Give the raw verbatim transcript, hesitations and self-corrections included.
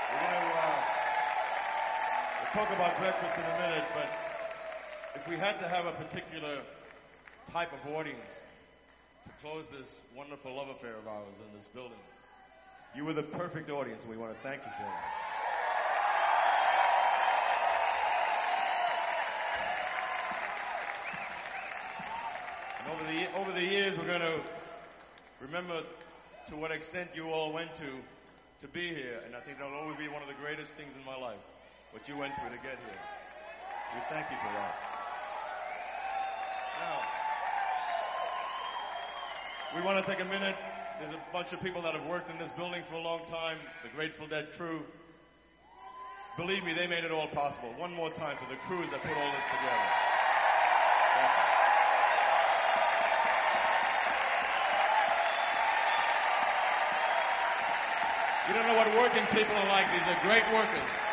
We're going to uh, we'll talk about breakfast in a minute, but if we had to have a particular type of audience to close this wonderful love affair of ours in this building, you were the perfect audience, and we want to thank you for that. And over the over the years, we're going to remember to what extent you all went to to be here, and I think that'll always be one of the greatest things in my life, what you went through to get here. We thank you for that. Now, we want to take a minute. There's a bunch of people that have worked in this building for a long time, the Grateful Dead crew. Believe me, they made it all possible. One more time for the crews that put all this together. Thank you. You don't know what working people are like. These are great workers.